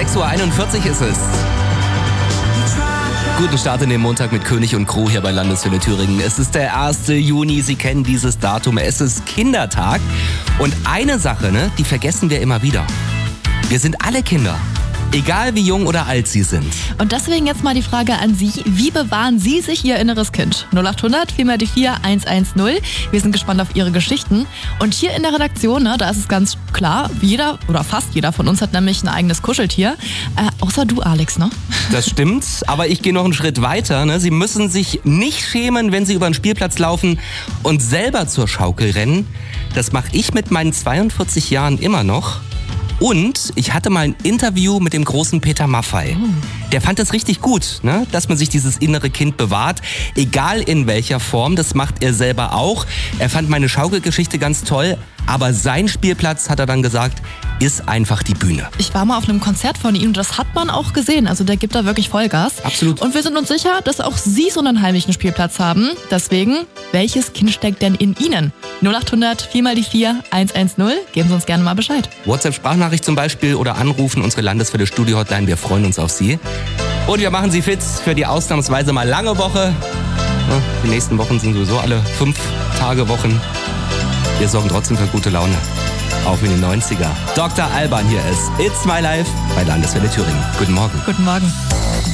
6:41 Uhr ist es. Guten Start in den Montag mit König und Crew hier bei Landeswelle Thüringen. Es ist der 1. Juni, Sie kennen dieses Datum, es ist Kindertag. Und eine Sache, die vergessen wir immer wieder. Wir sind alle Kinder. Egal wie jung oder alt Sie sind. Und deswegen jetzt mal die Frage an Sie, wie bewahren Sie sich Ihr inneres Kind? 0800 4x4 110. Wir sind gespannt auf Ihre Geschichten. Und hier in der Redaktion, da ist es ganz klar, jeder oder fast jeder von uns hat nämlich ein eigenes Kuscheltier. Außer du, Alex, ne? Das stimmt, aber ich gehe noch einen Schritt weiter. Sie müssen sich nicht schämen, wenn Sie über den Spielplatz laufen und selber zur Schaukel rennen. Das mache ich mit meinen 42 Jahren immer noch. Und ich hatte mal ein Interview mit dem großen Peter Maffay. Der fand es richtig gut, dass man sich dieses innere Kind bewahrt, egal in welcher Form. Das macht er selber auch. Er fand meine Schaukelgeschichte ganz toll, aber sein Spielplatz, hat er dann gesagt, ist einfach die Bühne. Ich war mal auf einem Konzert von ihm und das hat man auch gesehen. Also der gibt da wirklich Vollgas. Absolut. Und wir sind uns sicher, dass auch Sie so einen heimlichen Spielplatz haben. Deswegen, welches Kind steckt denn in Ihnen? 0800 4x4 110. Geben Sie uns gerne mal Bescheid. WhatsApp-Sprachnachricht zum Beispiel oder anrufen, unsere Landeswelle Studio-Hotline. Wir freuen uns auf Sie. Und wir machen Sie fit für die ausnahmsweise mal lange Woche. Die nächsten Wochen sind sowieso alle 5-Tage-Wochen. Wir sorgen trotzdem für gute Laune. Auch in den 90er. Dr. Alban hier ist It's My Life bei Landeswelle Thüringen. Guten Morgen. Guten Morgen.